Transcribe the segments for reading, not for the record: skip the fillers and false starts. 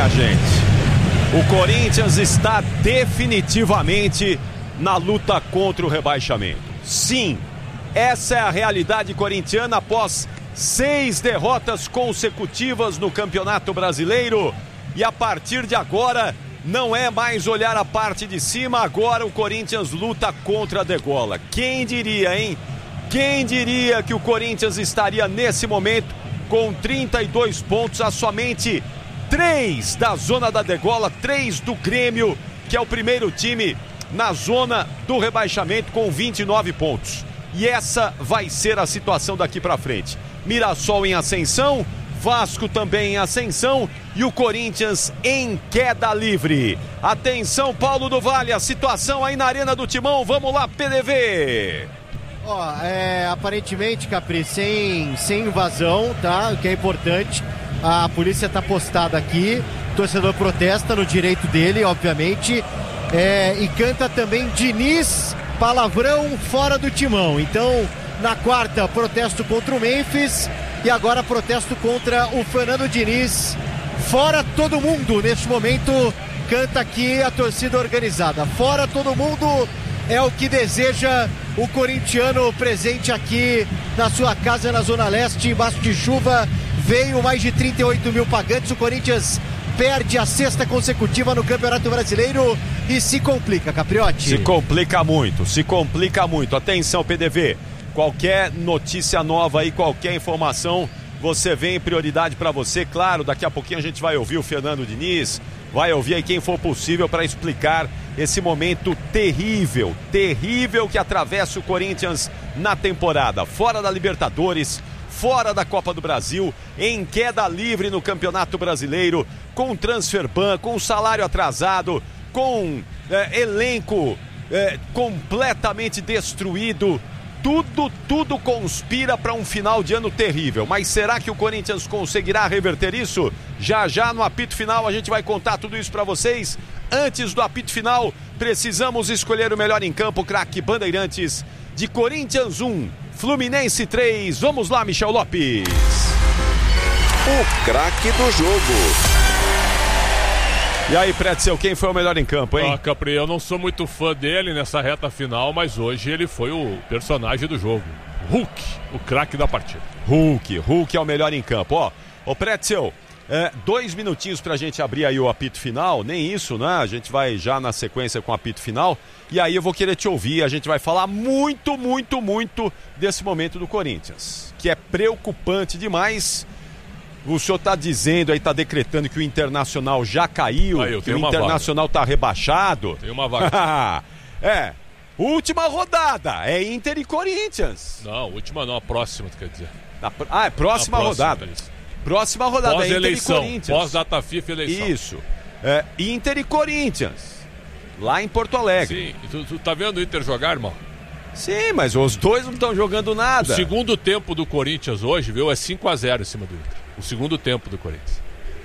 minha gente. O Corinthians está definitivamente na luta contra o rebaixamento. Sim, essa é a realidade corintiana após 6 derrotas consecutivas no Campeonato Brasileiro. E a partir de agora, não é mais olhar a parte de cima, agora o Corinthians luta contra a degola. Quem diria, hein? Quem diria que o Corinthians estaria nesse momento com 32 pontos a somente 3 da zona da degola, 3 do Grêmio, que é o primeiro time na zona do rebaixamento com 29 pontos. E essa vai ser a situação daqui para frente. Mirassol em ascensão, Vasco também em ascensão e o Corinthians em queda livre. Atenção, Paulo do Vale, a situação aí na Arena do Timão. Vamos lá, PDV. Aparentemente, Capri, sem invasão, tá? O que é importante. A polícia está postada aqui, o torcedor protesta no direito dele, obviamente, e canta também Diniz, palavrão fora do Timão. Então, na quarta, protesto contra o Memphis e agora protesto contra o Fernando Diniz. Fora todo mundo, neste momento, canta aqui a torcida organizada. Fora todo mundo é o que deseja o corintiano presente aqui na sua casa na Zona Leste, embaixo de chuva. Veio mais de 38 mil pagantes. O Corinthians perde a 6ª consecutiva no Campeonato Brasileiro e se complica, Capriotti. Se complica muito. Atenção, PDV. Qualquer notícia nova aí, qualquer informação, você vem em prioridade para você. Claro, daqui a pouquinho a gente vai ouvir o Fernando Diniz, vai ouvir aí quem for possível para explicar esse momento terrível que atravessa o Corinthians na temporada. Fora da Libertadores, fora da Copa do Brasil, em queda livre no Campeonato Brasileiro, com transfer ban, com salário atrasado, com elenco completamente destruído. Tudo conspira para um final de ano terrível. Mas será que o Corinthians conseguirá reverter isso? Já no apito final a gente vai contar tudo isso para vocês. Antes do apito final, precisamos escolher o melhor em campo, craque Bandeirantes, de Corinthians 1, Fluminense 3. Vamos lá, Michel Lopes. O craque do jogo. E aí, Pretzel, quem foi o melhor em campo, hein? Capri, eu não sou muito fã dele nessa reta final, mas hoje ele foi o personagem do jogo. Hulk, o craque da partida. Hulk é o melhor em campo. Ô Pretzel, 2 minutinhos pra gente abrir aí o apito final, nem isso, né? A gente vai já na sequência com o apito final, e aí eu vou querer te ouvir, a gente vai falar muito desse momento do Corinthians, que é preocupante demais. O senhor está dizendo aí, está decretando que o Internacional já caiu, que o Internacional está rebaixado. Tem uma vaga. Última rodada, é Inter e Corinthians. Não, última não, a próxima, tu quer dizer. É próxima rodada. Próxima rodada, pós-eleição, Inter e Corinthians. Pós-data FIFA e eleição. Isso, Inter e Corinthians, lá em Porto Alegre. Sim, tu tá vendo o Inter jogar, irmão? Sim, mas os dois não estão jogando nada. O segundo tempo do Corinthians hoje, viu, é 5-0 em cima do Inter. O segundo tempo do Corinthians.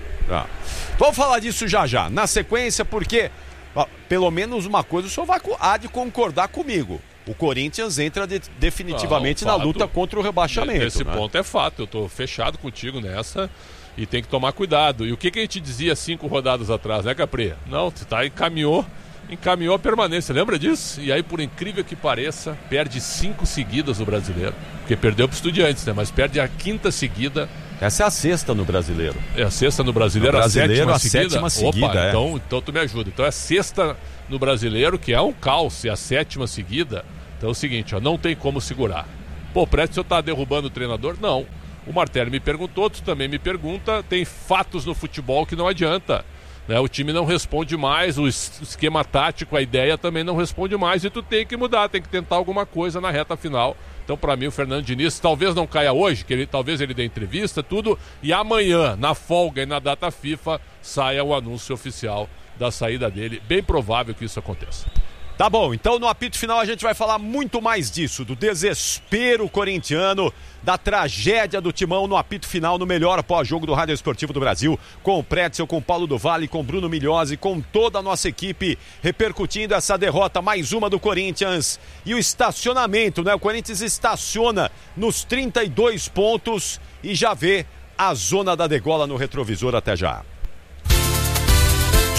Vamos falar disso já, na sequência, porque pelo menos uma coisa o senhor há de concordar comigo. O Corinthians entra definitivamente na luta contra o rebaixamento. Nesse ponto é fato, eu estou fechado contigo nessa e tem que tomar cuidado. E o que a gente dizia 5 rodadas atrás, né, Capri? Não, encaminhou a permanência, lembra disso? E aí, por incrível que pareça, perde 5 seguidas no Brasileiro. Porque perdeu para o Estudiantes, né? Mas perde a 5ª seguida. Essa é a 6ª no Brasileiro. É a 6ª no Brasileiro, a 7ª seguida. Opa, então tu me ajuda. Então é a 6ª no Brasileiro, que é um caos, e a 7ª seguida. Então é o seguinte, não tem como segurar. Pô, o Prédio, o senhor tá derrubando o treinador? Não. O Martelli me perguntou, tu também me pergunta, tem fatos no futebol que não adianta. Né? O time não responde mais, o esquema tático, a ideia também não responde mais, e tu tem que mudar, tem que tentar alguma coisa na reta final. Então, para mim, o Fernando Diniz talvez não caia hoje, talvez ele dê entrevista, tudo, e amanhã, na folga e na data FIFA, saia o anúncio oficial da saída dele. Bem provável que isso aconteça. Tá bom, então no apito final a gente vai falar muito mais disso, do desespero corintiano, da tragédia do Timão no apito final, no melhor pós-jogo do Rádio Esportivo do Brasil, com o Pretzel, com o Paulo do Vale, com o Bruno Milhose, com toda a nossa equipe, repercutindo essa derrota, mais uma do Corinthians, e o estacionamento, né? O Corinthians estaciona nos 32 pontos e já vê a zona da degola no retrovisor. Até já.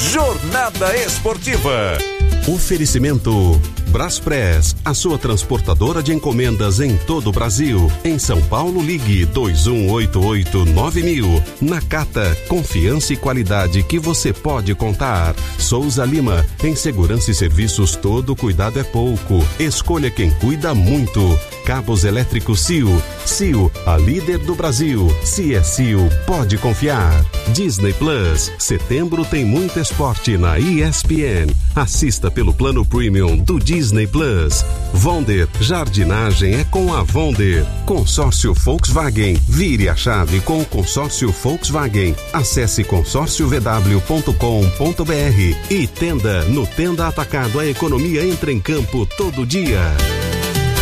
Jornada Esportiva. Oferecimento Braspress, a sua transportadora de encomendas em todo o Brasil. Em São Paulo, ligue 2188-9000. Nakata, confiança e qualidade que você pode contar. Souza Lima, em segurança e serviços todo cuidado é pouco. Escolha quem cuida muito. Cabos elétricos Sil. Sil, a líder do Brasil. Se é Sil, pode confiar. Disney Plus, setembro tem muito esporte na ESPN. Assista pelo plano premium do Disney Plus. Vonder, jardinagem é com a Vonder. Consórcio Volkswagen, vire a chave com o consórcio Volkswagen. Acesse consórciovw.com.br e Tenda, no Tenda Atacado a economia entra em campo todo dia.